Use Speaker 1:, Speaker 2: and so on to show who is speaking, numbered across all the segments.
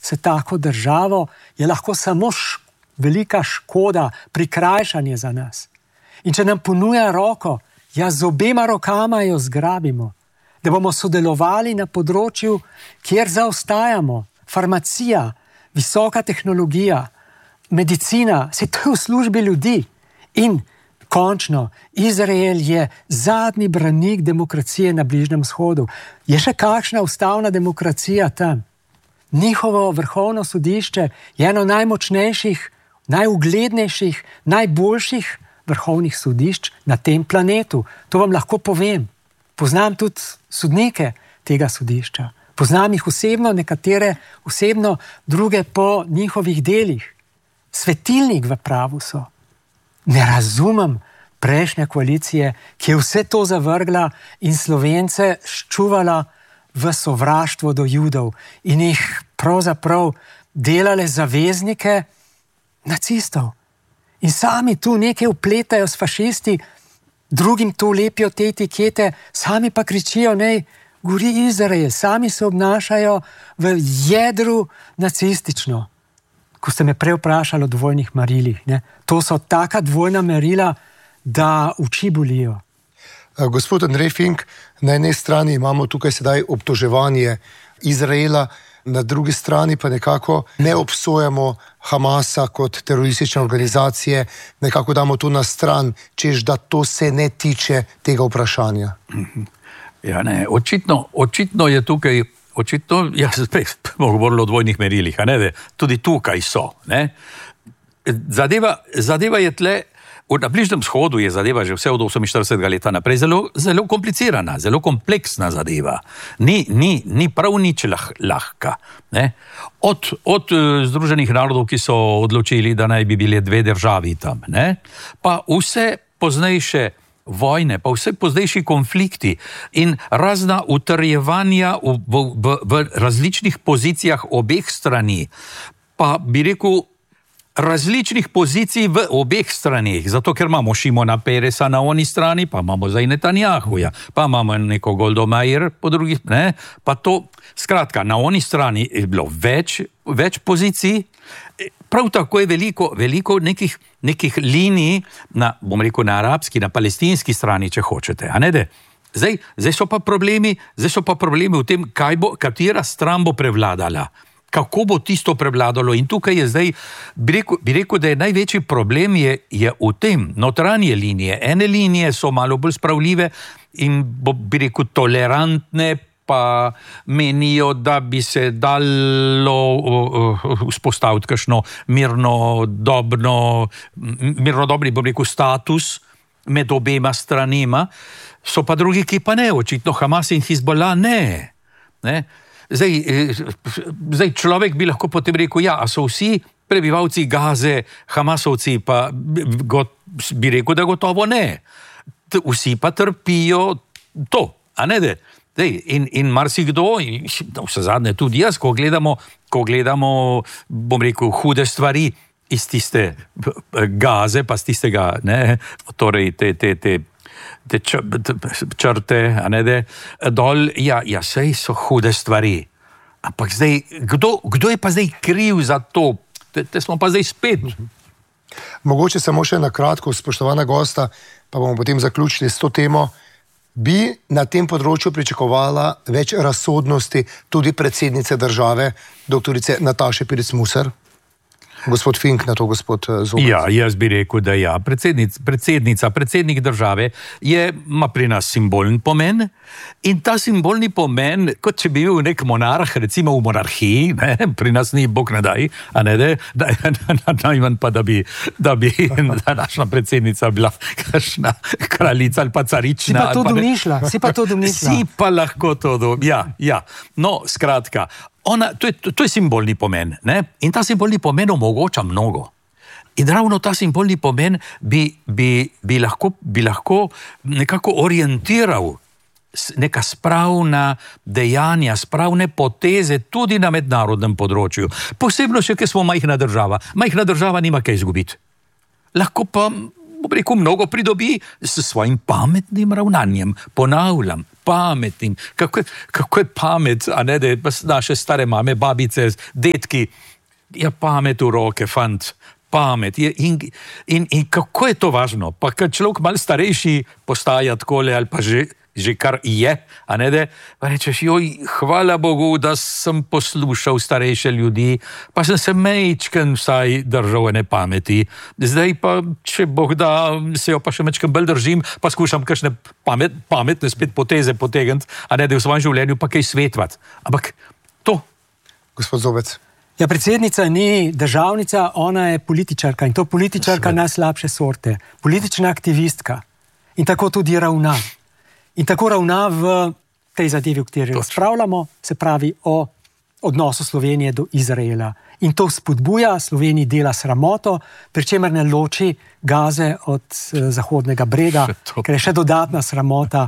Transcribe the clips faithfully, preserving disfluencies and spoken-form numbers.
Speaker 1: se tako državo, je lahko samo š, velika škoda, prikrajšanje za nas. In če nam ponuja roko, ja, z obema rokama jo zgrabimo, da bomo sodelovali na področju, kjer zaostajamo, farmacija, visoka tehnologija, medicina, se to je v službi ljudi. In končno, Izrael je zadnji branik demokracije na Bližnjem vzhodu. Je še kakšna ustavna demokracija tam? Njihovo vrhovno sodišče je eno najmočnejših, najuglednejših, najboljših vrhovnih sodišč na tem planetu. To vam lahko povem. Poznam tudi sodnike tega sodišča. Poznam jih osebno, nekatere osebno, druge po njihovih delih. Svetilnik v pravu so. Ne razumem prejšnje koalicije, ki je vse to zavrgla in Slovence ščuvala v sovraštvo do Judov in jih pravzaprav delale zaveznike nacistov. In sami tu nekaj upletajo s fašisti, drugim tu lepijo te etikete, sami pa kričijo, nej, gori Izrael, sami se obnašajo v jedru nacistično. Ko ste me prej vprašali o dvojnih merilih, ne? To so taka dvojna merila, da oči bolijo.
Speaker 2: Gospod Andrej Fink, na eni strani imamo tukaj sedaj obtoževanje Izraela, na drugi strani pa nekako ne obsojamo Hamasa kot teroristične organizacije, nekako damo to na stran, češ da to se ne tiče tega vprašanja.
Speaker 3: Ja, ne, očitno, očitno je tukaj, očitno, ja, spet bomo govorili o dvojnih merilih, a ne, da tudi tukaj so, ne. Zadeva, zadeva je tle, na Bližnjem vzhodu je zadeva že vse od oseminštiridesetega leta naprej zelo, zelo komplicirana, zelo kompleksna zadeva. Ni, ni, ni prav nič lah, lahka. Ne? Od, od Združenih narodov, ki so odločili, da naj bi bile dve državi tam, ne? Pa vse poznejše vojne, pa vse poznejši konflikti in razna utrjevanja v, v, v, v različnih pozicijah obeh strani, pa bi rekel, različnih pozicij v obeh straneh, zato ker imamo Šimona Peresa na oni strani, pa imamo zdaj Netanjahuja, pa imamo neko Goldo Meir po drugih, ne, pa to, skratka, na oni strani je bilo več, več pozicij, prav tako je veliko, veliko nekih, nekih linij na, bom rekel, na arabski, na palestinski strani, če hočete, a ne de? Zdaj, zdaj so pa problemi, zdaj so pa problemi v tem, kaj bo, katera stran bo prevladala. Kako bo tisto prevladalo in tukaj je zdaj, bi rekel, bi rekel da je največji problem je, je v tem, notranje linije. Ene linije so malo bolj spravljive in bo, bi rekel, tolerantne, pa menijo, da bi se dalo vzpostaviti kakšno mirno, dobno, mirno dobri, bom rekel, status med obema stranima. So pa drugi, ki pa ne, očitno Hamas in Hizbollah ne, ne. Zdaj, zdaj človek bi lahko potem rekel, ja, a so vsi prebivalci Gaze, Hamasovci, pa bi rekel, da gotovo ne. Vsi pa trpijo to, a ne de? Zdaj, in, in marsikdo, in vse zadnje tudi jaz, ko gledamo, ko gledamo, bom rekel, hude stvari iz tiste Gaze, pa z tistega, ne, torej te, te, te, te črte, a ne de, dol, ja, ja, sej so hude stvari. Ampak zdaj, kdo, kdo je pa zdaj kriv za to? Te, te smo pa zdaj spet.
Speaker 2: Mogoče samo še na kratko, spoštovana gosta, pa bomo potem zaključili s to temo. Bi na tem področju pričakovala več razsodnosti tudi predsednice države, doktorice Nataše Pirc Musar? Gospod Fink, na to gospod Zobec.
Speaker 3: Ja, jaz bi rekel, da ja. Predsednic, predsednica, predsednik države je, ima pri nas simbolen pomen in ta simbolni pomen, kot če bi bil nek monarh, recimo v monarhiji, ne, pri nas ni Bog ne daj, a ne de, da, najmanj pa, da bi, da bi naša predsednica bila kakšna kraljica ali pa carična.
Speaker 1: Si pa to domišlja, si pa to domišlja.
Speaker 3: Si pa lahko to domišlja, ja, ja. No, skratka, Ona, to, je, to je simbolni pomen, ne? In ta simbolni pomen omogoča mnogo. In ravno ta simbolni pomen bi, bi, bi, lahko, bi lahko nekako orientiral neka spravna dejanja, spravne poteze tudi na mednarodnem področju. Posebno še, ker smo majhna država. Majhna država nima kaj izgubiti. Lahko pa, bom rekel, mnogo pridobi s svojim pametnim ravnanjem. Ponavljam, pametnim. Kako je, kako je pamet, a ne, da je naše stare mame, babice, detki, ja, pamet v roke, fant, pamet. Je, in, in, in kako je to važno? Pa kad človek malo starejši postaja takole ali pa že, že kar je, a ne, da pa rečeš, joj, hvala Bogu, da sem poslušal starejše ljudi, pa sem se mečken vsaj držal ene pameti. Zdaj pa, če Bog da, se jo pa še mečken bolj držim, pa skušam kakšne pamet, pametne spet poteze potegniti, a ne, da v svojem življenju pa kaj svetvati. Ampak to.
Speaker 2: Gospod Zobec.
Speaker 1: Ja, predsednica ni državnica, ona je političarka in to političarka najslabše sorte. Politična aktivistka. In tako tudi ravna. In tako ravna v tej zadevi, o kateri razpravljamo, se pravi o odnosu Slovenije do Izraela. In to spodbuja, Sloveniji dela sramoto, pri čemer ne loči Gaze od eh, Zahodnega brega, ker je še dodatna sramota.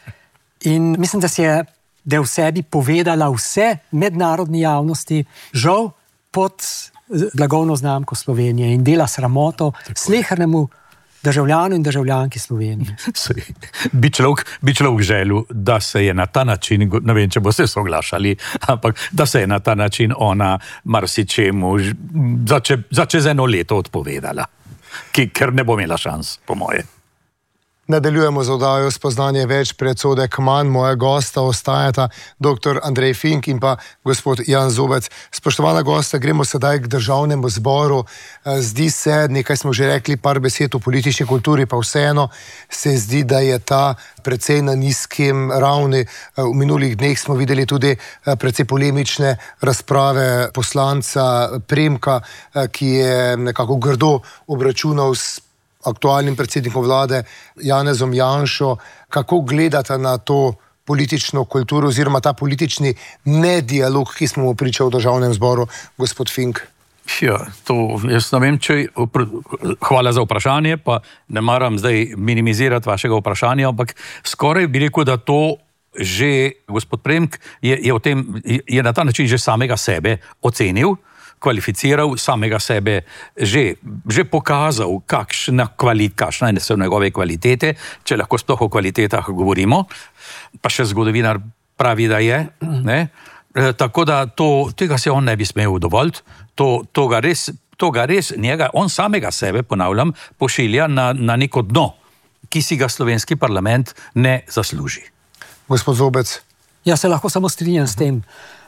Speaker 1: In mislim, da si je, da je v sebi povedala vse mednarodni javnosti, žal pod blagovno znamko Slovenije in dela sramoto slehernemu državljanu in državljanki Slovenije.
Speaker 3: Bi človek, bi človek želel, da se je na ta način, ne vem, če boste soglašali, ampak da se je na ta način ona marsičemu za, če, za čez eno leto odpovedala, ki, ker ne bo imela šans, po moje.
Speaker 2: Nadaljujemo z oddajo Spoznanje več, predsodek manj. Moja gosta ostajata doktor Andrej Fink in pa gospod Jan Zobec. Spoštovana gosta, gremo sedaj k državnemu zboru. Zdi se, nekaj smo že rekli, par besed o politični kulturi, pa vseeno se zdi, da je ta precej na nizkim ravni. V minulih dneh smo videli tudi precej polemične razprave poslanca Premka, ki je nekako grdo obračunal s aktualnim predsednikom vlade Janezom Janšo. Kako gledate na to politično kulturo oziroma ta politični nedialog, ki smo mu pričali v državnem zboru, gospod Fink?
Speaker 3: Ja, to jaz ne vem, če... Hvala za vprašanje, pa ne maram zdaj minimizirati vašega vprašanja, ampak skoraj bi rekel, da to že gospod Premk je, je, v tem, je na ta način že samega sebe ocenil, kvalificiral, samega sebe že, že pokazal, kakšna, kvali, kakšna so njegove kvalitete, če lahko sploh o kvalitetah govorimo, pa še zgodovinar pravi, da je. Ne? E, tako da to, tega se on ne bi smel dovoliti, to, to ga res, to ga res njega, on samega sebe, ponavljam, pošilja na, na neko dno, ki si ga slovenski parlament ne zasluži.
Speaker 2: Gospod Zobec.
Speaker 1: Ja, se lahko samo strinjam s tem.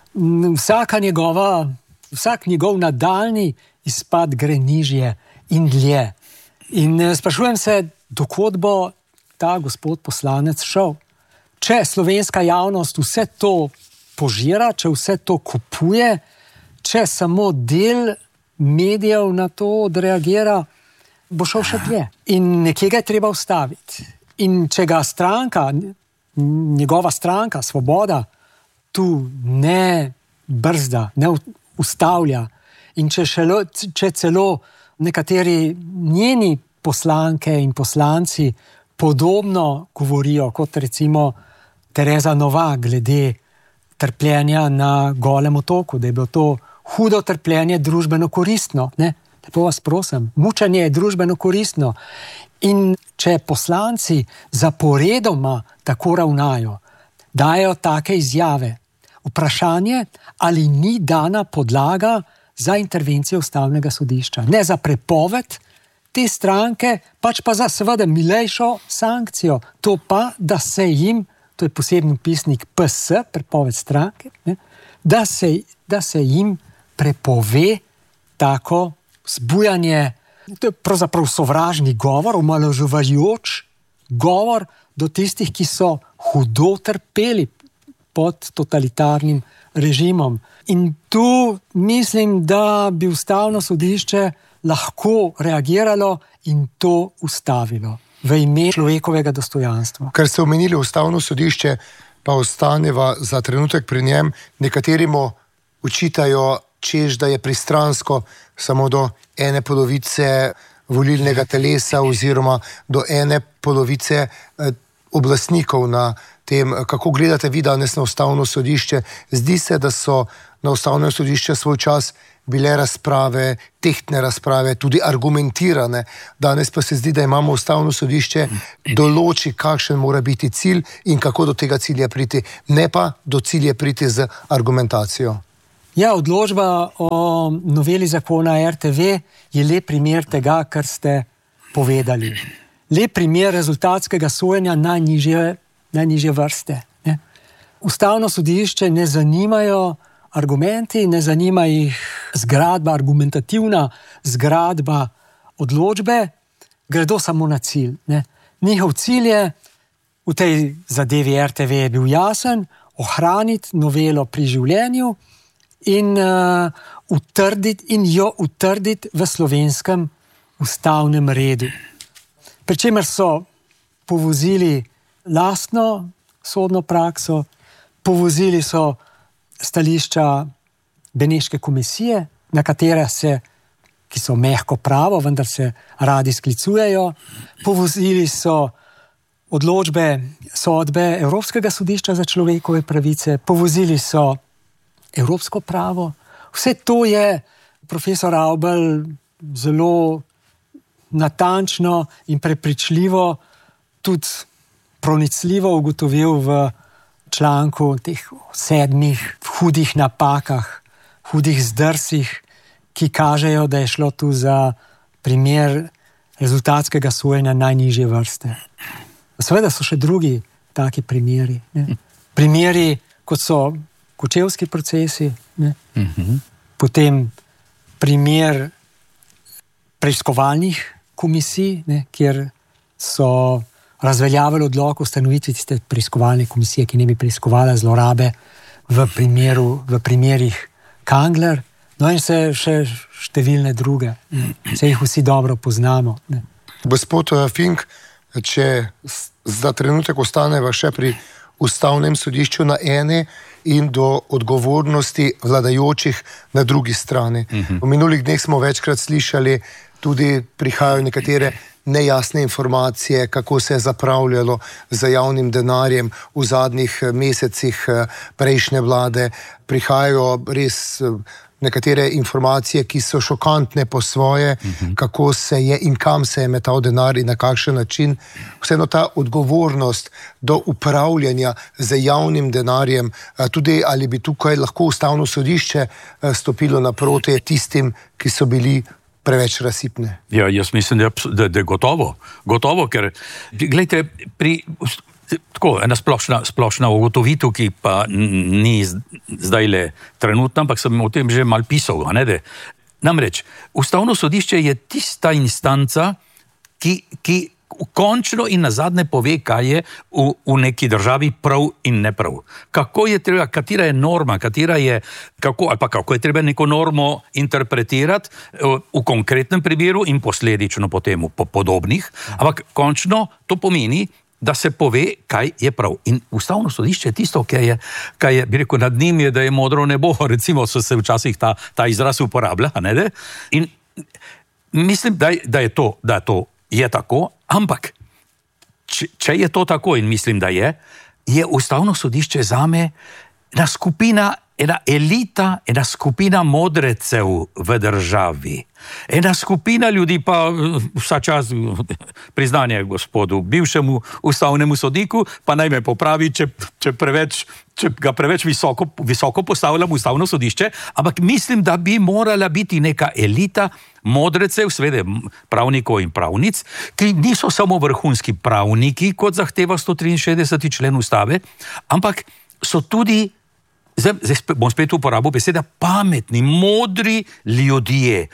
Speaker 1: Vsaka njegova Vsak njegov nadaljni izpad gre nižje in dlje. In sprašujem se, dokot bo ta gospod poslanec šel. Če slovenska javnost vse to požira, če vse to kupuje, če samo del medijev na to odreagira, bo šel še dlje. In nekje ga je treba ustaviti. In če ga stranka, njegova stranka, Svoboda, tu ne brzda, ne ustavlja. In če, šelo, če celo nekateri njeni poslanke in poslanci podobno govorijo, kot recimo Tereza Novak glede trpljenja na Golem otoku, da je bilo to hudo trpljenje družbeno koristno. Ne? Lepo vas prosim, mučenje je družbeno koristno. In če poslanci zaporedoma tako ravnajo, dajo take izjave, vprašanje, ali ni dana podlaga za intervencijo Ustavnega sodišča. Ne za prepoved te stranke, pač pa za seveda milejšo sankcijo. To pa, da se jim, to je posebni pisnik P S, prepoved stranke, ne, da, se, da se jim prepove tako zbujanje, to je pravzaprav sovražni govor, omalovažujoč govor do tistih, ki so hudo trpeli pod totalitarnim režimom. In tu mislim, da bi Ustavno sodišče lahko reagiralo in to ustavilo v ime človekovega dostojanstva.
Speaker 2: Ker ste omenili Ustavno sodišče, pa ostaneva za trenutek pri njem. Nekateri mu očitajo, češ, da je pristransko samo do ene polovice volilnega telesa oziroma do ene polovice eh, oblastnikov na tem, kako gledate vi danes na Ustavno sodišče. Zdi se, da so na ustavnem sodišču svoj čas bile razprave, tehtne razprave, tudi argumentirane. Danes pa se zdi, da imamo ustavno sodišče določi, kakšen mora biti cilj in kako do tega cilja priti, ne pa do cilja priti z argumentacijo.
Speaker 1: Ja, odločba o noveli zakona R T V je lep primer tega, kar ste povedali. Lep primer rezultatskega sojenja najnižje, najnižje vrste. Ne? Ustavno sodišče ne zanimajo argumenti, ne zanima jih zgradba, argumentativna zgradba odločbe, gredo samo na cilj. Ne? Njihov cilj je, v tej zadevi R T V je bil jasen, ohraniti novelo pri življenju in, uh, utrditi, in jo utrditi v slovenskem ustavnem redu. Pričemer so povozili lastno sodno prakso, povozili so stališča Beneške komisije, na katere se, ki so mehko pravo, vendar se radi sklicujejo, povozili so odločbe sodbe Evropskega sodišča za človekove pravice, povozili so evropsko pravo. Vse to je profesor Avbelj zelo natančno in prepričljivo, tudi pronicljivo ugotovil v članku teh sedmih hudih napakah, hudih zdrsih, ki kažejo, da je šlo tu za primer rezultatskega sojenja najnižje vrste. Seveda so še drugi taki primeri. Ne? Primeri, kot so kočevski procesi, ne? Uh-huh. Potem primer preiskovalnih komisij, ne? Kjer so razveljavili odlok o ustanovitvi tiste preiskovalne komisije, ki ne bi preiskovala zlorabe v primeru, v primerih Kangler, no in se še številne druge. Se jih vsi dobro poznamo. Ne?
Speaker 2: Gospod Fink, če za trenutek ostaneva še pri ustavnem sodišču na eni in do odgovornosti vladajočih na drugi strani. Uh-huh. V minulih dneh smo večkrat slišali, tudi prihajajo nekatere nejasne informacije, kako se je zapravljalo z javnim denarjem v zadnjih mesecih prejšnje vlade. Prihajajo res nekatere informacije, ki so šokantne po svoje, uh-huh. kako se je in kam se je metal denar in na kakšen način. Vseeno ta odgovornost do upravljanja z javnim denarjem, tudi ali bi tukaj lahko ustavno sodišče stopilo naproti tistim, ki so bili preveč razsipne.
Speaker 3: Ja, jaz mislim, da je, da je gotovo. Gotovo, ker, gledajte, pri... Tako, ena splošna, splošna ugotovitev, ki pa ni zdaj le trenutna, ampak sem o tem že mal pisal. Ne, de. Namreč, ustavno sodišče je tista instanca, ki, ki končno in nazadnje pove, kaj je v, v neki državi prav in neprav. Kako je treba, katera je norma, katera je, kako, ali pa kako je treba neko normo interpretirati v konkretnem primeru in posledično potem po podobnih, ampak končno to pomeni, da se pove, kaj je prav. In ustavno sodišče je tisto, kaj je, kaj je, bi rekel, nad njim je, da je modro nebo, recimo so se včasih ta, ta izraz uporablja, ne de? In mislim, da, da je to, da to je tako, ampak če, če je to tako in mislim, da je, je ustavno sodišče zame ena skupina, ena elita, ena skupina modrecev v državi. Ena skupina ljudi pa vsa čas priznanje gospodu bivšemu ustavnemu sodniku, pa naj me popravi, če, če, preveč, če ga preveč visoko, visoko postavljam ustavno sodišče, ampak mislim, da bi morala biti neka elita modrecev, seveda pravnikov in pravnic, ki niso samo vrhunski pravniki, kot zahteva sto triinšestdeseti člen ustave, ampak so tudi, zdaj, zdaj bom spet uporabil beseda, pametni, modri ljudje,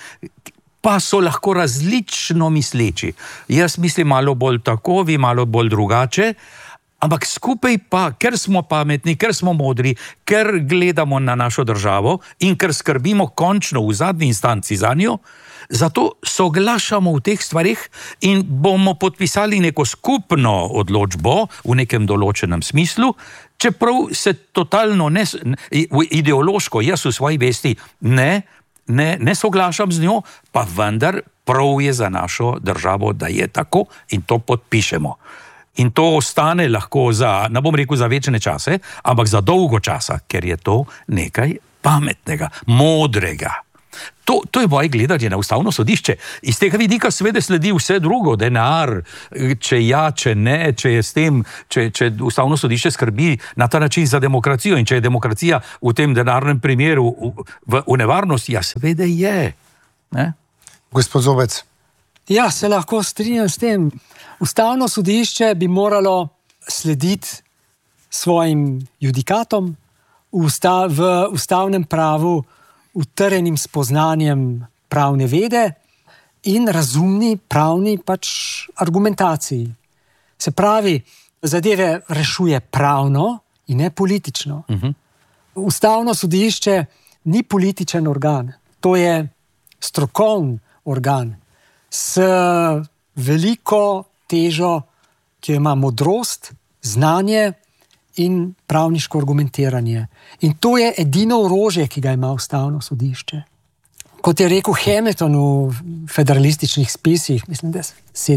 Speaker 3: pa so lahko različno misleči. Jaz mislim malo bolj tako, vi malo bolj drugače, ampak skupaj pa, ker smo pametni, ker smo modri, ker gledamo na našo državo in ker skrbimo končno v zadnji instanci za njo, zato soglašamo v teh stvarih in bomo podpisali neko skupno odločbo v nekem določenem smislu, čeprav se totalno ne, ideološko, jaz v svoji vesti ne, ne, ne soglašam z njo, pa vendar prav je za našo državo, da je tako in to podpišemo. In to ostane lahko za, ne bom rekel za večne čase, ampak za dolgo časa, ker je to nekaj pametnega, modrega. To, to je moje gledanje na ustavno sodišče. Iz tega vidika seveda sledi vse drugo, denar, če ja, če ne, če je s tem, če, če ustavno sodišče skrbi na ta način za demokracijo in če je demokracija v tem denarnem primeru v, v, v nevarnosti, ja seveda je. Ne?
Speaker 2: Gospod Zobec.
Speaker 1: Ja, se lahko strinjam s tem. Ustavno sodišče bi moralo slediti svojim judikatom v, usta, v ustavnem pravu, utrjenim spoznanjem pravne vede in razumni pravni pač argumentaciji. Se pravi, zadeve rešuje pravno in ne politično. Uh-huh. Ustavno sodišče ni političen organ, to je strokovni organ s veliko težo, ki ima modrost, znanje in pravniško argumentiranje. In to je edino orožje, ki ga ima ustavno sodišče. Kot je rekel Hamilton v federalističnih spisih, mislim, da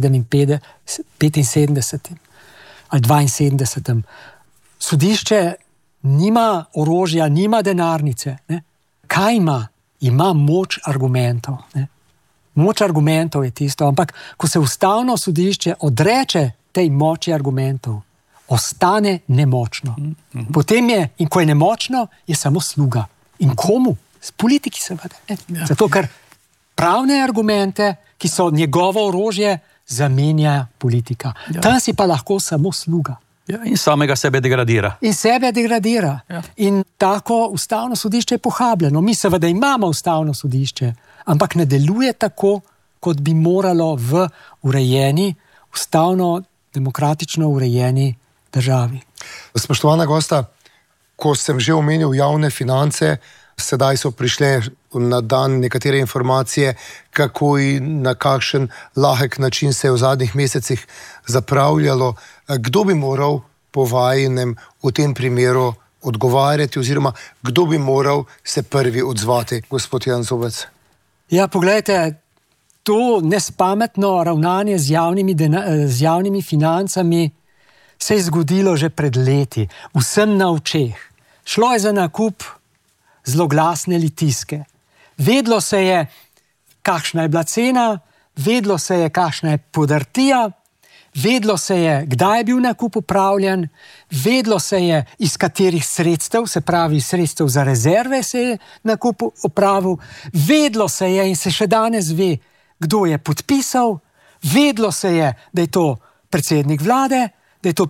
Speaker 1: petinsedemdesetem ali dvainsedemdesetem, sodišče nima orožja, nima denarnice. Ne? Kaj ima? Ima moč argumentov. Ne? Moč argumentov je tisto, ampak ko se ustavno sodišče odreče tej moči argumentov, ostane nemočno. Potem je, in ko je nemočno, je samo sluga. In komu? S politiki seveda. Ja. Zato, ker pravne argumente, ki so njegovo orožje, zamenja politika. Ja. Tam si pa lahko samo sluga.
Speaker 3: Ja, in samega sebe degradira.
Speaker 1: In sebe degradira. Ja. In tako ustavno sodišče je pohabljeno. Mi seveda imamo ustavno sodišče, ampak ne deluje tako, kot bi moralo v urejeni, ustavno, demokratično urejeni državi.
Speaker 2: Spoštovana gosta, ko sem že omenil javne finance, sedaj so prišle na dan nekatere informacije, kako in na kakšen lahek način se je v zadnjih mesecih zapravljalo. Kdo bi moral po vajinem v tem primeru odgovarjati oziroma kdo bi moral se prvi odzvati, gospod Jan Zobec?
Speaker 1: Ja, pogledajte, to nespametno ravnanje z javnimi, z javnimi financami se je zgodilo že pred leti, vsem na očeh. Šlo je za nakup zloglasne litiske. Vedlo se je, kakšna je bila cena, vedlo se je, kakšna je podrtija, vedlo se je, kdaj je bil nakup upravljen, vedlo se je, iz katerih sredstev, se pravi sredstev za rezerve se je nakup upravil, vedlo se je in se še danes ve, kdo je podpisal, vedlo se je, da je to predsednik vlade, da je to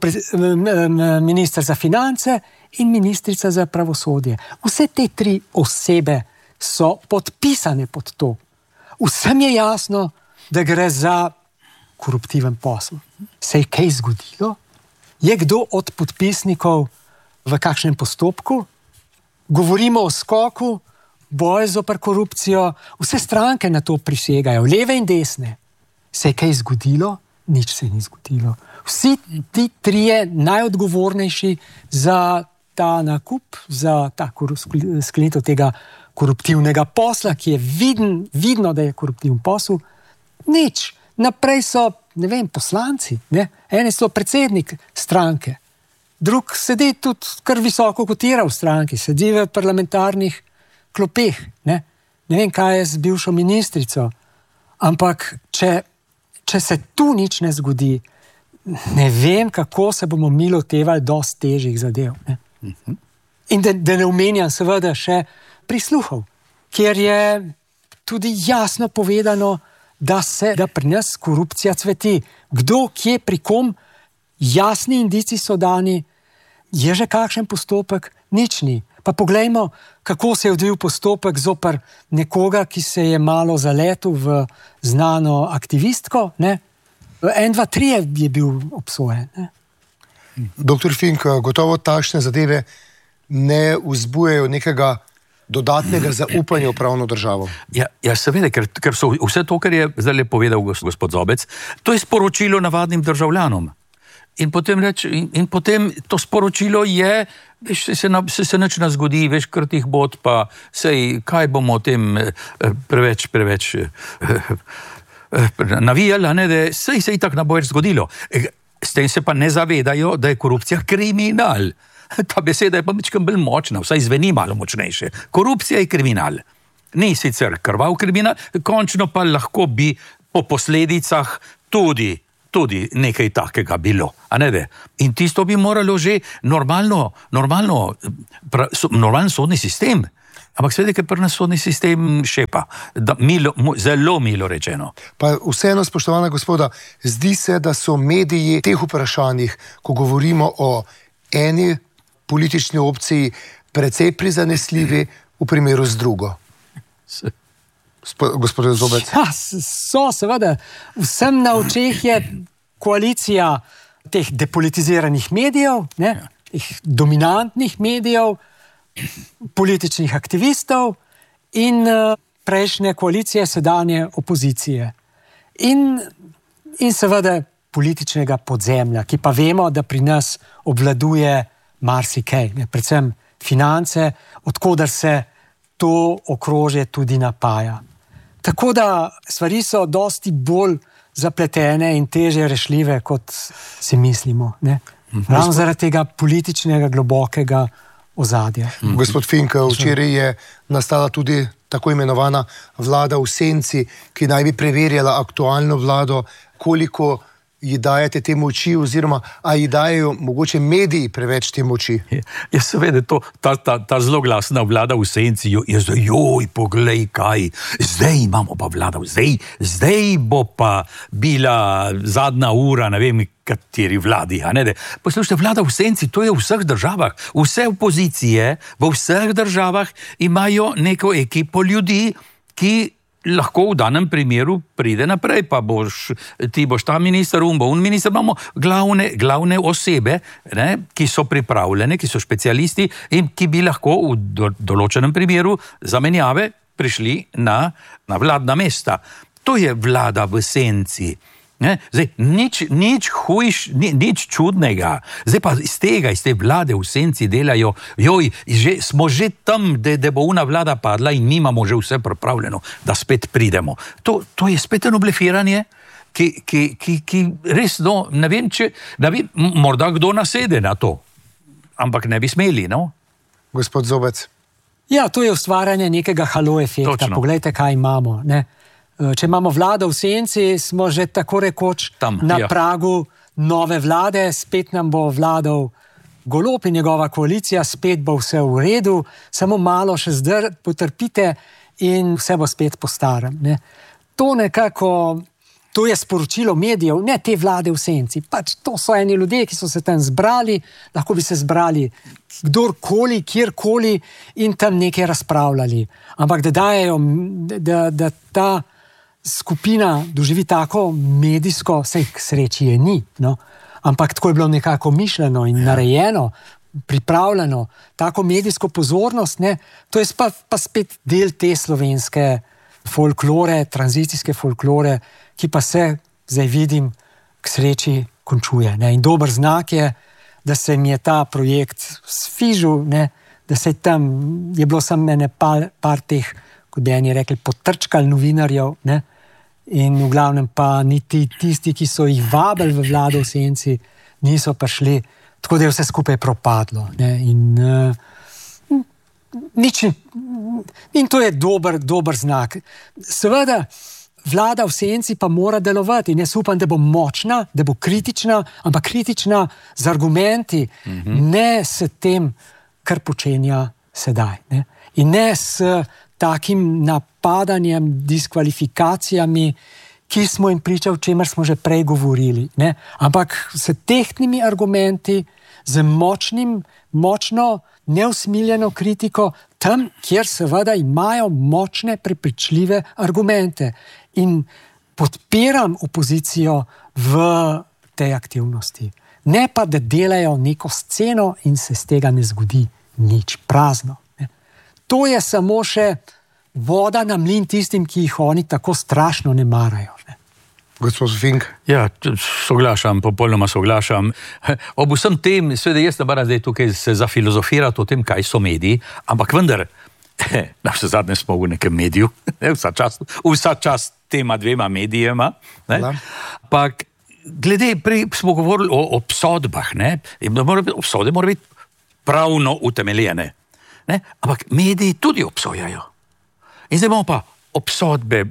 Speaker 1: minister za finance in ministrica za pravosodje. Vse te tri osebe so podpisane pod to. Vsem je jasno, da gre za koruptiven posel. Se je kaj zgodilo? Je kdo od podpisnikov v kakšnem postopku? Govorimo o skoku, boju zoper korupcijo, vse stranke na to prisegajo, leve in desne. Se je kaj zgodilo? Nič se ni zgodilo. Vsi ti trije najodgovornejši za ta nakup, za ta sklenitev tega koruptivnega posla, ki je viden, vidno, da je koruptiven posel, nič. Naprej so, ne vem, poslanci, ne? Eni so predsednik stranke, drug sedi tudi kar visoko kotira v stranki, sedi v parlamentarnih klopeh, ne? Ne vem, kaj je z bivšo ministrico, ampak če, če se tu nič ne zgodi, ne vem, kako se bomo mi lotevali dosti težjih zadev. Ne? Uh-huh. In da, da ne omenjam seveda še prisluhov, kjer je tudi jasno povedano, da se da pri nas korupcija cveti. Kdo, kje, pri kom, jasni indici so dani, je že kakšen postopek, nič ni. Pa poglejmo, kako se je odvil postopek zoper nekoga, ki se je malo zaletel v znano aktivistko, ne? En, dva, tri je bil obsojen. Ne?
Speaker 2: Doktor Fink, gotovo takšne zadeve ne vzbujajo nekega dodatnega zaupanja v pravno državo.
Speaker 3: Ja, ja seveda, ker, ker so vse to, kar je zdaj povedal gospod Zobec, to je sporočilo navadnim državljanom. In potem, reč, in, in potem to sporočilo je, veš, se, se, se, se nič ne zgodi, veš, krtih bod, pa sej, kaj bomo o tem preveč, preveč navijali, ne, da sej se itak ne bo več zgodilo. S tem se pa ne zavedajo, da je korupcija kriminal. ta beseda je pa mečkam bolj močna, vsaj zveni malo močnejše. Korupcija je kriminal. Ni sicer krvav kriminal, končno pa lahko bi po posledicah tudi, tudi nekaj takega bilo. A ne de? In tisto bi moralo že normalno, normalno, pra, so, normalno sodni sistem. Ampak seveda, ker pri nas sodni sistem šepa, da, milo, zelo milo rečeno.
Speaker 2: Pa vseeno, spoštovana gospoda, zdi se, da so mediji v teh vprašanjih, ko govorimo o eni politični opciji, precej prizanesljivi v primeru z drugo. Gospod Zobec.
Speaker 1: Ja, so, seveda. Vsem na očeh je koalicija teh depolitiziranih medijev, ne, teh dominantnih medijev, političnih aktivistov in uh, prejšnje koalicije, sedanje opozicije. In, in seveda političnega podzemlja, ki pa vemo, da pri nas obvladuje marsikaj, ne, predvsem finance, odkudar se to okrožje tudi napaja. Tako da stvari so dosti bolj zapletene in teže rešljive, kot si mislimo. Ne? Ravno zaradi tega političnega globokega ozadja.
Speaker 2: Mm-hmm. Gospod Fink, včeraj je nastala tudi tako imenovana vlada v senci, ki naj bi preverjala aktualno vlado, koliko ji dajete te moči, oziroma a ji dajejo mogoče mediji preveč te moči?
Speaker 3: Ja, seveda, to, ta, ta, ta zelo glasna vlada v senci je zdaj, joj, poglej kaj, zdaj imamo pa vlada, zdaj, zdaj bo pa bila zadnja ura, ne vem, kateri vladi. A ne, poslušajte, vlada v senci, to je v vseh državah. Vse opozicije v vseh državah imajo neko ekipo ljudi, ki lahko v danem primeru pride naprej, pa boš, ti boš ta minister, un bo un minister, imamo glavne, glavne osebe, ne, ki so pripravljene, ki so specialisti in ki bi lahko v do, določenem primeru zamenjave prišli na, na vladna mesta. To je vlada v senci. Ne? Zdaj, nič, nič hujš, ni, nič čudnega. Zdaj pa iz tega, iz te vlade v senci delajo, joj, že, smo že tam, da, da bo una vlada padla in mi imamo že vse pripravljeno, da spet pridemo. To, to je spet eno blefiranje, ki, ki, ki, ki res, no, ne vem, če, ne vem, morda kdo nasede na to, ampak ne bi smeli, no?
Speaker 2: Gospod Zobec.
Speaker 1: Ja, to je ustvarjanje nekega halo efekta. Točno. Poglejte, kaj imamo, ne? Če imamo vlado v senci, smo že tako rekoč tam, na ja. pragu nove vlade, spet nam bo vladal Golob in njegova koalicija, spet bo vse v redu, samo malo še zdr, potrpite in vse bo spet po starem. Ne. To nekako, to je sporočilo medijev, ne te vlade v senci. Pač to so eni ljudje, ki so se tam zbrali, lahko bi se zbrali kdorkoli, kjerkoli in tam nekaj razpravljali. Ampak da dajejo, da, da ta skupina doživi tako medijsko, sej k sreči je ni, no? Ampak tako je bilo nekako mišljeno in narejeno, pripravljeno, tako medijsko pozornost, ne? To je pa, pa spet del te slovenske folklore, tranzicijske folklore, ki pa se, zdaj vidim, k sreči končuje. Ne? In dober znak je, da se mi je ta projekt sfižil, ne? Da se tam, je bilo samo ene par, par teh, kot bi eni rekli, potrčkal novinarjev, ne? In v glavnem pa niti tisti, ki so jih vabili v vlado v senci, niso prišli, tako da je vse skupaj propadlo. Ne? In, uh, nič, in to je dober, dober znak. Seveda, vlada v senci pa mora delovati in jaz upam, da bo močna, da bo kritična, ampak kritična z argumenti, mm-hmm. ne s tem, kar počenja sedaj. Ne? In ne s takim napadanjem, diskvalifikacijami, ki smo jim pričali, o čemer smo že prej govorili. Ne? Ampak s tehtnimi argumenti, z močnim, močno, neusmiljeno kritiko, tam, kjer seveda imajo močne, prepričljive argumente. In podpiram opozicijo v tej aktivnosti. Ne pa, da delajo neko sceno in se z tega ne zgodi nič, prazno. To je samo še voda na mlin tistim, ki jih oni tako strašno ne marajo. Ne?
Speaker 2: Gospod Fink.
Speaker 3: Ja, soglašam, popolnoma soglašam. Ob vsem tem, seveda jaz ne moram zdaj tukaj se zafilozofirati o tem, kaj so mediji, ampak vendar, na vse zadnje smo v nekem mediju, vsa čast, vsa čast tema dvema medijema, ampak glede, prej smo govorili o obsodbah, ne, obsode mora biti pravno utemeljene. Ne? Ampak mediji tudi obsojajo. In zdaj bomo pa obsodbe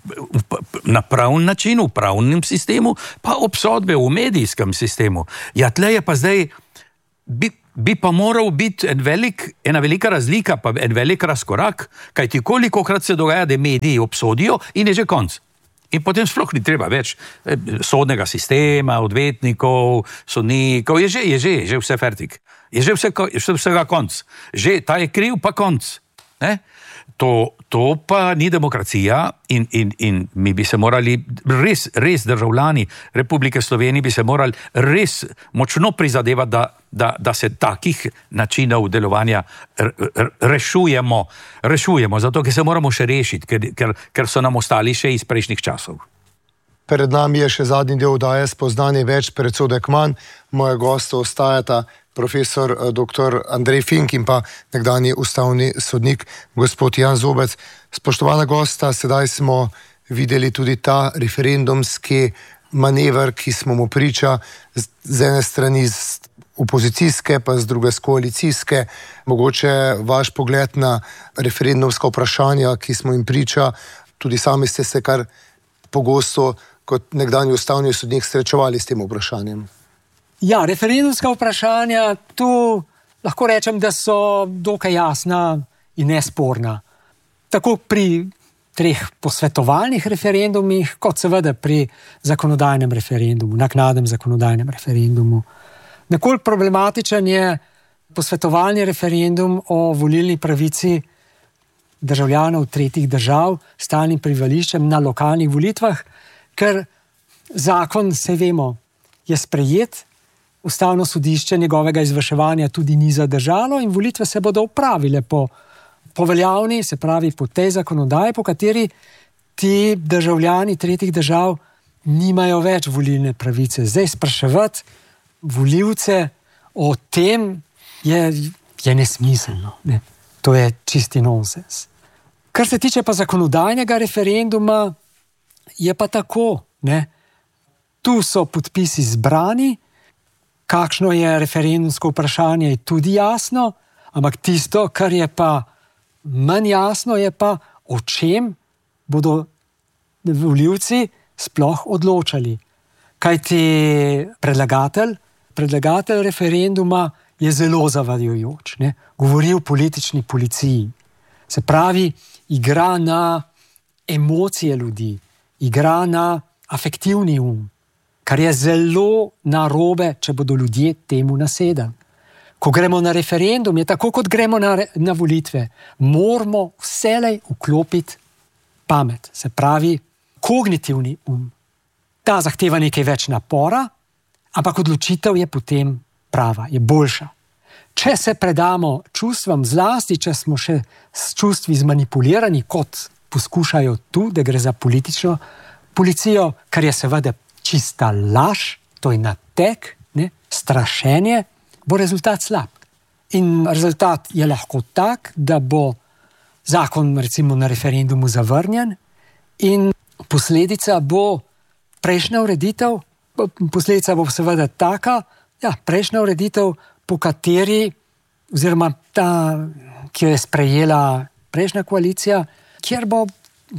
Speaker 3: na pravn način, v pravnem sistemu, pa obsodbe v medijskem sistemu. Ja, tle je pa zdaj, bi, bi pa moral biti en velik, ena velika razlika, pa en velik razkorak, kajti kolikokrat se dogaja, da mediji obsodijo in je že konc. In potem sploh ni treba več sodnega sistema, odvetnikov, sodnikov, je že, je že, je že vse fertik. Je že vse, vse, vsega konc. Že ta je kriv, pa konc. Ne? To, to pa ni demokracija in, in, in mi bi se morali, res, res državljani Republike Slovenije bi se morali res močno prizadevati, da, da, da se takih načinov delovanja rešujemo, rešujemo, zato ker se moramo še rešiti, ker, ker, ker so nam ostali še iz prejšnjih časov.
Speaker 2: Pred nami je še zadnji del oddaje Spoznanje več, predsodek manj. Moje gosti ostajata profesor doktor Andrej Fink in pa nekdanji ustavni sodnik gospod Jan Zobec. Spoštovana gosta, sedaj smo videli tudi ta referendumski manever, ki smo mu priča z ene strani z opozicijske, pa z druge z koalicijske. Mogoče vaš pogled na referendumska vprašanja, ki smo jim priča, tudi sami ste se kar pogosto kot nekdanji ustavni sodnik srečevali s tem vprašanjem.
Speaker 1: Ja, referendumska vprašanja, tu lahko rečem, da so dokaj jasna in nesporna. Tako pri treh posvetovalnih referendumih, kot seveda pri zakonodajnem referendumu, naknadnem zakonodajnem referendumu. Nekoliko problematičen je posvetovalni referendum o volilni pravici državljanov tretjih držav s stalnim prebivališčem na lokalnih volitvah, ker zakon, se vemo, je sprejet, ustavno sodišče njegovega izvrševanja tudi ni zadržalo in volitve se bodo opravile po, po veljavni, se pravi po tej zakonodaji, po kateri ti državljani tretjih držav nimajo več volilne pravice. Zdaj spraševati volivce o tem je, je nesmiselno. Ne? To je čisti nonsens. Kar se tiče pa zakonodajnega referenduma, je pa tako. Ne? Tu so podpisi zbrani, kakšno je referendumsko vprašanje, je tudi jasno, ampak tisto, kar je pa manj jasno, je pa, o čem bodo volivci sploh odločali. Kajti predlagatelj, predlagatelj referenduma je zelo zavajajoč. Ne? Govori o politični policiji. Se pravi, igra na emocije ljudi, igra na afektivni um, kar je zelo narobe, če bodo ljudje temu nasedali. Ko gremo na referendum, je tako, kot gremo na, na volitve. Moramo vselej vklopiti pamet, se pravi kognitivni um. Ta zahteva nekaj več napora, ampak odločitev je potem prava, je boljša. Če se predamo čustvom, zlasti, če smo še s čustvi zmanipulirani, kot poskušajo tu, da gre za politično policijo, kar je seveda čista laž, to je nateg, ne, strašenje, bo rezultat slab. In rezultat je lahko tak, da bo zakon recimo na referendumu zavrnjen in posledica bo prejšnja ureditev, posledica bo seveda taka, ja, prejšnja ureditev, po kateri, oziroma ta, ki jo je sprejela prejšnja koalicija, kjer bo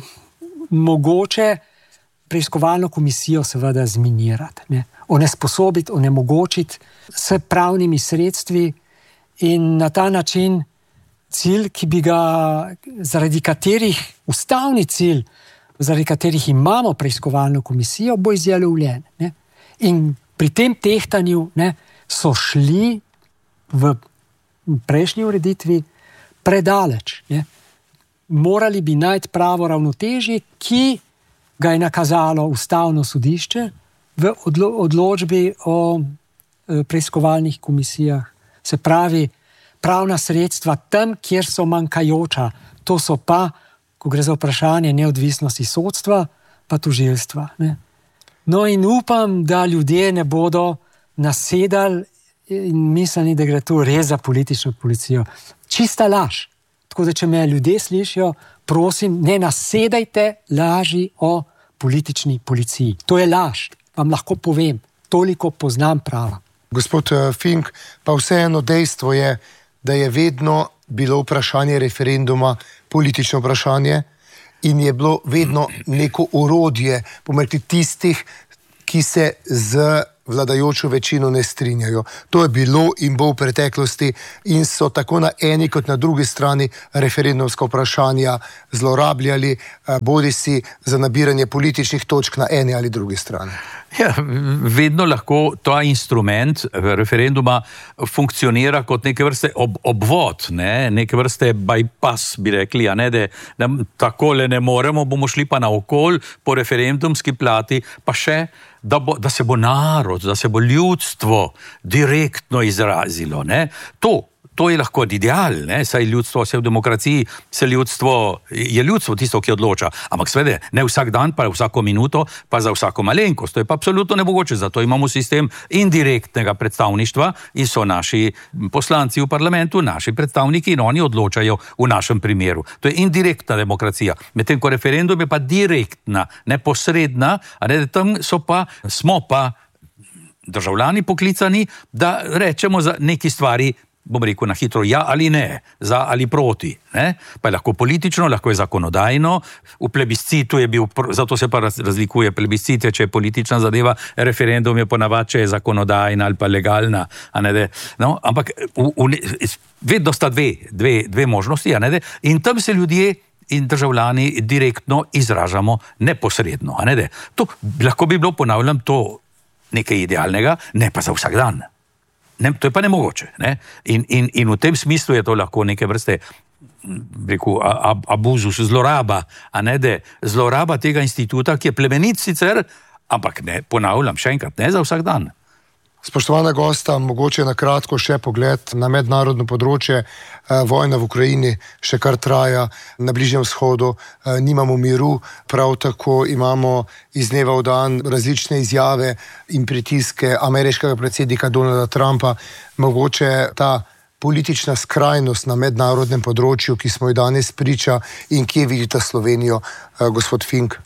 Speaker 1: mogoče preiskovalno komisijo seveda zminirati, ne? Onesposobiti, onemogočiti s pravnimi sredstvi in na ta način cilj, ki bi ga, zaradi katerih, ustavni cilj, zaradi katerih imamo preiskovalno komisijo, bo izjalovljen. Ne? In pri tem tehtanju, ne, so šli v prejšnji ureditvi predaleč. Ne? Morali bi najti pravo ravnotežje, ki ga je nakazalo ustavno sodišče v odlo- odločbi o e, preiskovalnih komisijah. Se pravi, pravna sredstva tam, kjer so manjkajoča. To so pa, ko gre za vprašanje neodvisnosti sodstva, pa tožilstva. Ne? No in upam, da ljudje ne bodo nasedali in mislili, da gre tu res za politično policijo. Čista laž. Tako da, če me ljudje slišijo, prosim, ne nasedajte laži o politični policiji. To je laž, vam lahko povem, toliko poznam prava.
Speaker 2: Gospod Fink, pa vseeno dejstvo je, da je vedno bilo vprašanje referenduma politično vprašanje in je bilo vedno neko orodje pometi tistih, ki se z vladajočo večino ne strinjajo. To je bilo in bo v preteklosti in so tako na eni kot na drugi strani referendumska vprašanja zlorabljali, bodi si za nabiranje političnih točk na eni ali drugi strani.
Speaker 3: Ja, vedno lahko ta instrument referenduma funkcionira kot neke vrste ob, obvod, ne? Neke vrste bypass, bi rekli, a ne, da, da takole ne moremo, bomo šli pa naokol po referendumski plati, pa še, da, bo, da se bo narod, da se bo ljudstvo direktno izrazilo, ne? To To je lahko ideal, ne? Saj ljudstvo, vse v demokraciji, se ljudstvo, je ljudstvo tisto, ki odloča. Ampak seveda, ne vsak dan, pa vsako minuto, pa za vsako malenkost. To je pa absolutno nemogoče, zato imamo sistem indirektnega predstavništva in so naši poslanci v parlamentu, naši predstavniki in oni odločajo v našem primeru. To je indirektna demokracija. Medtem ko referendum je pa direktna, neposredna, a ne, tam so pa, smo pa državljani poklicani, da rečemo za neki stvari, bom rekel na hitro, ja ali ne, za ali proti, ne? Pa je lahko politično, lahko je zakonodajno, v plebiscitu je bil, zato se pa razlikuje plebiscite, če je politična zadeva, referendum je ponavadi, če je zakonodajna ali pa legalna, a ne de, no, ampak v, v, vedno sta dve, dve, dve možnosti, a ne de, in tam se ljudje in državljani direktno izražamo neposredno, a ne de. To lahko bi bilo, ponavljam, to nekaj idealnega, ne pa za vsak dan. Ne, to je pa nemogoče. Ne? In, in, in v tem smislu je to lahko neke vrste rekel, ab, abuzus, zloraba, a ne da zloraba tega instituta, ki je plemenit sicer, ampak ne, ponavljam še enkrat, ne za vsak dan.
Speaker 2: Spoštovana gosta, mogoče na kratko še pogled na mednarodno področje. Vojna v Ukrajini še kar traja, na Bližnjem vzhodu nimamo miru, prav tako imamo iz dneva v dan različne izjave in pritiske ameriškega predsednika Donalda Trumpa. Mogoče ta politična skrajnost na mednarodnem področju, ki smo jo danes priča in kje vidite Slovenijo, gospod Fink?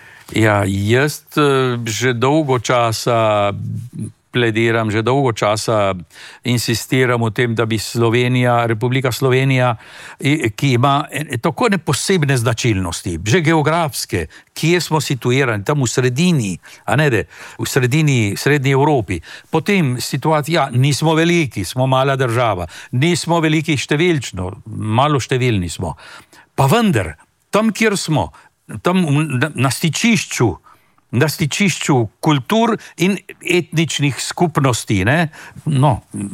Speaker 3: Ja, jaz že dolgo časa plediram, že dolgo časa insistiram o tem, da bi Slovenija, Republika Slovenija, ki ima tako ne posebne značilnosti, že geografske, kje smo situirani, tam v sredini, a ne de, v sredini, srednji Evropi. Potem situacija, nismo veliki, smo mala država, nismo veliki številčno, malo številni smo. Pa vendar, tam, kjer smo, tam na stičišču, na stičišču kultur in etničnih skupnosti, ne? No,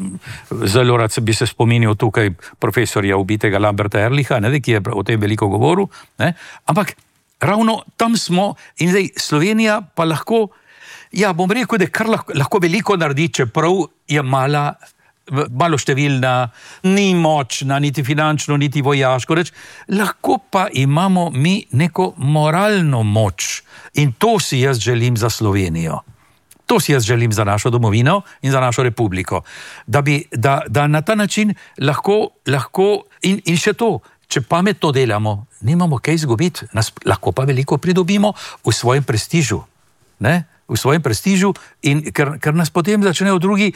Speaker 3: zelo rad bi se spominjal tukaj profesorja ubitega Lamberta Ehrlicha, ne, ki je o tem veliko govoril, ne? Ampak ravno tam smo in zdaj Slovenija pa lahko, ja, bom rekel, da kar lahko, lahko veliko naredi, čeprav je mala, malo številna, ni močna, niti finančno, niti vojaško, reč, lahko pa imamo mi neko moralno moč in to si jaz želim za Slovenijo. To si jaz želim za našo domovino in za našo republiko. Da bi, da, da na ta način lahko, lahko in, in še to, če pametno delamo, nimamo kaj izgubiti, nas lahko pa veliko pridobimo v svojem prestižu, ne? V svojem prestižu in ker, ker nas potem začnejo drugi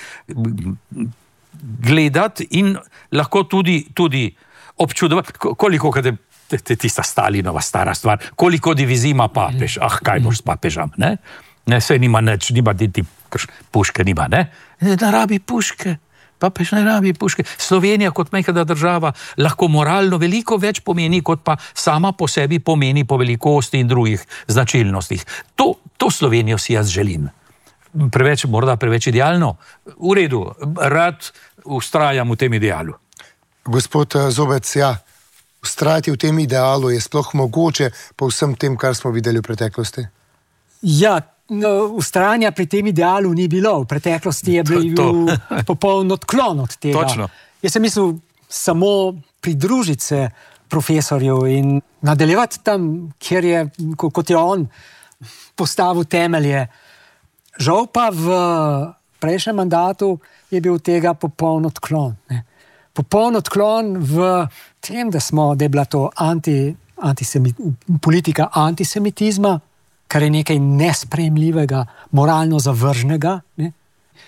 Speaker 3: gledati in lahko tudi, tudi občudovati, koliko kad je tista Stalinova stara stvar, koliko divizij ima papež, ah, kaj boš s papežem, ne? Ne, saj nima nič, nima niti puške, nima, ne? Ne rabi puške, papež ne rabi puške. Slovenija kot majhna država lahko moralno veliko več pomeni, kot pa sama po sebi pomeni po velikosti in drugih značilnostih. To, to Slovenijo si jaz želim. Preveč, morda preveč idealno. V redu, rad ustrajam v tem idealu.
Speaker 2: Gospod Zobec, ja, ustrajati v tem idealu je sploh mogoče po vsem tem, kar smo videli v preteklosti?
Speaker 1: Ja, no, ustrajanja pri tem idealu ni bilo. V preteklosti je bil to, to. popoln odklon od tega.
Speaker 3: Točno.
Speaker 1: Jaz sem mislil samo pridružiti se profesorju in nadaljevati tam, kjer je, kot je on postavil temelje. Žal pa v prejšnjem mandatu je bil tega popoln odklon. Ne. Popoln odklon v tem, da, smo, da je bila to anti, antisemit, politika antisemitizma, kar je nekaj nesprejemljivega, moralno zavržnega. Ne.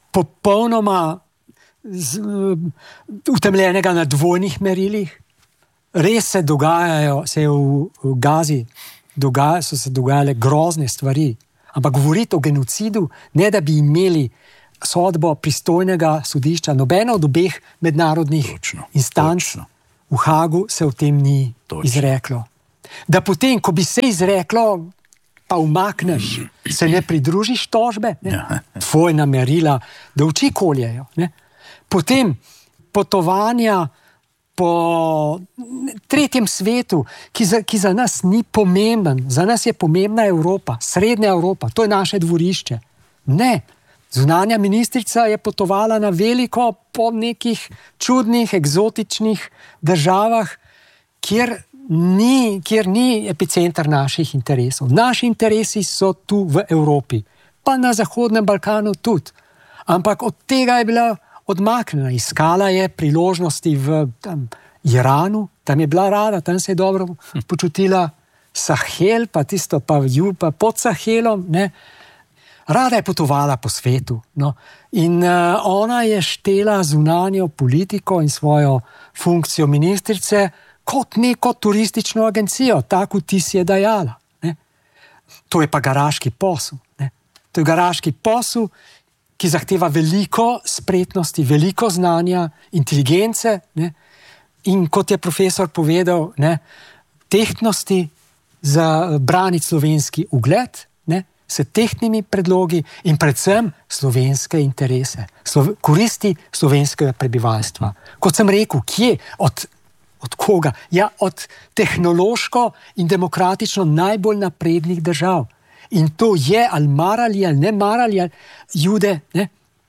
Speaker 1: popolnoma z, utemljenega na dvojnih merilih. Res se dogajajo, se je v, v Gazi dogaja, so se dogajale grozne stvari, ampak govoriti o genocidu, ne da bi imeli sodbo pristojnega sodišča, nobena od obeh mednarodnih
Speaker 3: točno,
Speaker 1: instanc
Speaker 3: točno.
Speaker 1: V Hagu se o tem ni točno. Izreklo. Da potem, ko bi se izreklo, pa umakneš, se ne pridružiš tožbe, ne? Tvojna merila, da oči koljejo. Ne? Potem potovanja po tretjem svetu, ki za, ki za nas ni pomemben, za nas je pomembna Evropa, srednja Evropa, to je naše dvorišče. Ne, zunanja ministrica je potovala na veliko po nekih čudnih, eksotičnih državah, kjer ni, kjer ni epicenter naših interesov. Naši interesi so tu v Evropi, pa na Zahodnem Balkanu tudi. Ampak od tega je bila odmaknjena. Iskala je priložnosti v tam, Iranu, tam je bila rada, tam se je dobro počutila. Sahel, pa tisto pa, ju, pa pod Sahelom. Ne? Rada je potovala po svetu. No? In uh, ona je štela zunanjo politiko in svojo funkcijo ministrice kot neko turistično agencijo. Tako ti si je dajala. Ne? To je pa garaški posel. Ne? To je garaški posel, ki zahteva veliko spretnosti, veliko znanja, inteligence, ne? In kot je profesor povedal, ne, tehtnosti za braniti slovenski ugled, ne, s tehtnimi predlogi in predvsem slovenske interese, Slo- koristi slovenskega prebivalstva. Kot sem rekel, kje? Od, od koga? Ja, od tehnološko in demokratično najbolj naprednih držav. In to je, ali marali, ali ne marali, ali Jude, ne,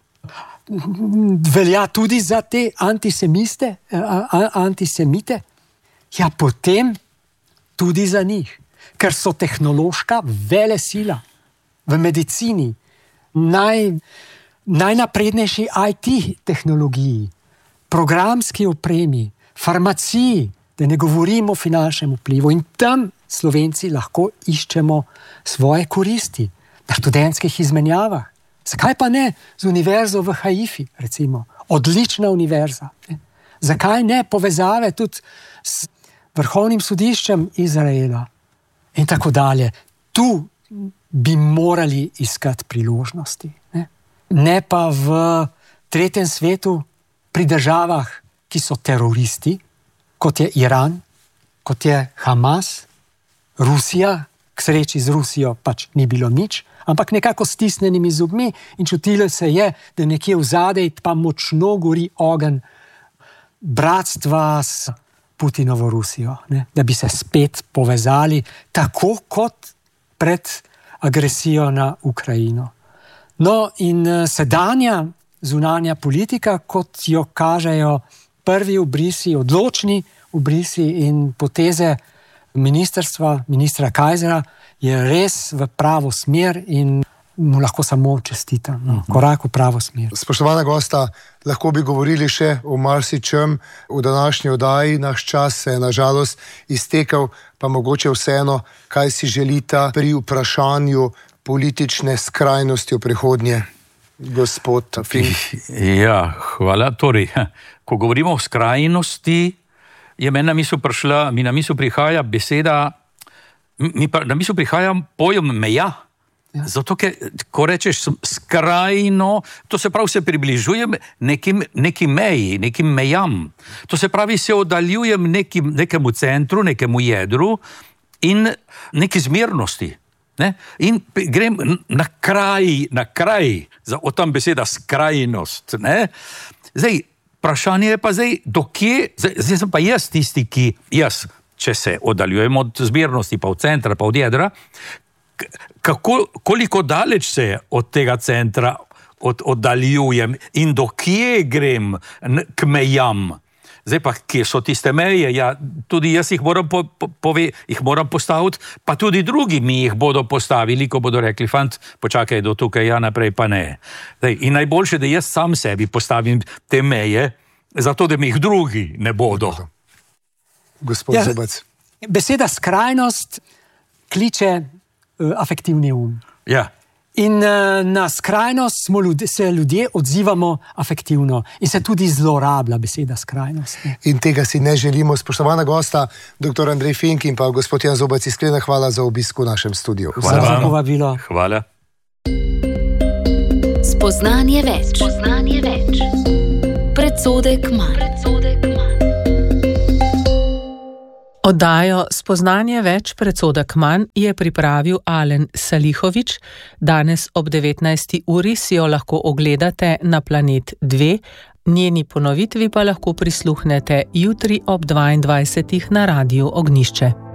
Speaker 1: velja tudi za te antisemiste, antisemite, ja, potem tudi za njih, ker so tehnološka velesila v medicini, naj, najnaprednejši I T tehnologiji, programski opremi, farmaciji, da ne govorimo o finančnem vplivu, in tam Slovenci lahko iščemo svoje koristi na študentskih izmenjavah. Zakaj pa ne z univerzo v Haifi, recimo? Odlična univerza. Ne? Zakaj ne povezave tudi s vrhovnim sodiščem Izraela in tako dalje? Tu bi morali iskati priložnosti. Ne, ne pa v tretjem svetu pri državah, ki so teroristi, kot je Iran, kot je Hamas, Rusija, k sreči z Rusijo pač ni bilo nič, ampak nekako stisnenimi zubmi in čutilo se je, da nekje v zadej pa močno gori ogenj bratstva s Putinovo Rusijo, ne? Da bi se spet povezali tako kot pred agresijo na Ukrajino. No in sedanja zunanja politika, kot jo kažejo prvi obrisi, odločni obrisi in poteze ministrstva, ministra Kajzera, je res v pravo smer in mu lahko samo čestitam. No, korak v pravo smer.
Speaker 2: Spoštovana gosta, lahko bi govorili še o marsičem v današnji oddaji. Naš čas se je na žalost iztekel, pa mogoče vseeno, kaj si želita pri vprašanju politične skrajnosti v prihodnje, gospod Fink.
Speaker 3: Ja, hvala. Torej, ko govorimo o skrajnosti, je meni na misel prišla, mi na misel prihaja beseda, mi pa na misel prihaja pojem meja. Ja. Zato, ker, ko rečeš skrajno, to se pravi, se približujem nekim, nekim meji, nekim mejam. To se pravi, se oddaljujem nekim, nekemu centru, nekemu jedru in neki zmernosti. Ne? In grem na kraj, na kraj, o tam beseda skrajnost. Ne? Zdaj, vprašanje je pa zdaj, dokje, zdaj, zdaj sem pa jaz tisti, ki, jaz, če se oddaljujem od zmernosti, pa od centra, pa od jedra, kako, koliko daleč se od tega centra od, oddaljujem in dokje grem k mejam. Zdaj pa, kje so tiste meje, ja, tudi jaz jih moram, po, po, pove, jih moram postaviti, pa tudi drugi mi jih bodo postavili, ko bodo rekli, fant, počakaj do tukaj, ja, naprej pa ne. Zdaj, in najboljše, da jaz sam sebi postavim te meje, zato da mi jih drugi ne bodo.
Speaker 2: Gospod
Speaker 1: ja,
Speaker 2: Zobec.
Speaker 1: Beseda skrajnost kliče uh, afektivni um.
Speaker 3: Ja.
Speaker 1: In na skrajnost smo ljudje, se ljudje odzivamo afektivno in se tudi zlorablja beseda skrajnost.
Speaker 2: In tega si ne želimo. Spoštovana gosta, doktor Andrej Fink in pa gospod Jan Zobec, iskrena hvala za obisk v našem studiu.
Speaker 1: Hvala za povabilo.
Speaker 3: Hvala.
Speaker 4: Spoznanje več. Spoznanje več. Predsodek manj.
Speaker 5: Oddajo Spoznanje več, predsodek manj je pripravil Alen Salihovič. Danes ob devetnajsti uri si jo lahko ogledate na Planet dve, njeni ponovitvi pa lahko prisluhnete jutri ob dvaindvajsetih na Radiu Ognjišče.